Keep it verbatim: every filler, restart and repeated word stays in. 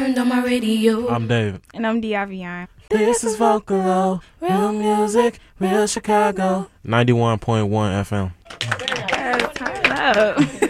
turned on my radio. I'm David. And I'm Diavion. This is Vocalo, real music, real Chicago. ninety-one point one F M. Turn up.